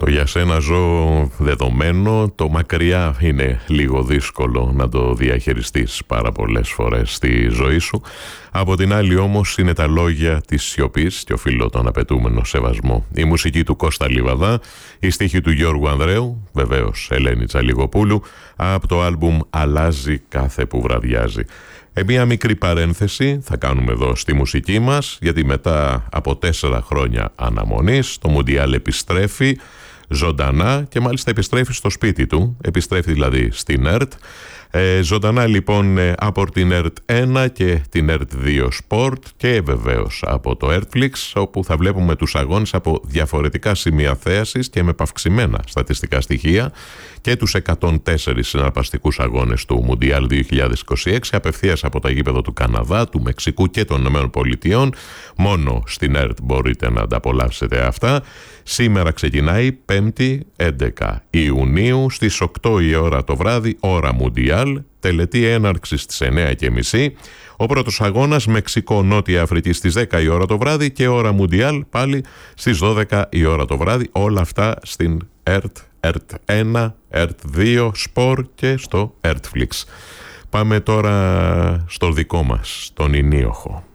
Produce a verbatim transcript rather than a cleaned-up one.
Το για σένα ζω δεδομένο, το μακριά είναι λίγο δύσκολο να το διαχειριστείς πάρα πολλές φορές στη ζωή σου. Από την άλλη όμως είναι τα λόγια της σιωπής και οφείλω τον απαιτούμενο σεβασμό. Η μουσική του Κώστα Λιβαδά, η στίχη του Γιώργου Ανδρέου, βεβαίως Ελένη Τσαλιγοπούλου, από το άλμπουμ «Αλλάζει κάθε που βραδιάζει». Ε, μία μικρή παρένθεση θα κάνουμε εδώ στη μουσική μας, γιατί μετά από τέσσερα χρόνια αναμονής το Μουντιάλ επιστρέφει ζωντανά και μάλιστα επιστρέφει στο σπίτι του, επιστρέφει δηλαδή στην ΕΡΤ. Ε, ζωντανά λοιπόν από την ΕΡΤ ένα και την ΕΡΤ δύο Sport και βεβαίως από το Airflix, όπου θα βλέπουμε τους αγώνες από διαφορετικά σημεία θέασης και με παυξημένα στατιστικά στοιχεία και τους εκατόν τέσσερα συναρπαστικούς αγώνες του Μουντιάλ δύο χιλιάδες είκοσι έξι απευθείας από τα γήπεδα του Καναδά, του Μεξικού και των Ηνωμένων Πολιτειών. Μόνο στην ΕΡΤ μπορείτε να τα απολαύσετε αυτά. Σήμερα ξεκινάει πέμπτη έντεκα Ιουνίου στις οκτώ η ώρα το βράδυ, ώρα Μουντιάλ, τελετή έναρξη στις εννιά και μισή. Ο πρώτος αγώνας Μεξικό-Νότια Αφρική στις δέκα η ώρα το βράδυ και ώρα Μουντιάλ πάλι στις δώδεκα η ώρα το βράδυ. Όλα αυτά στην ΕΡΤ, ΕΡΤ ένα, ΕΡΤ δύο Sport και στο Airflix. Πάμε τώρα στο δικό μας, τον Ηνίοχο.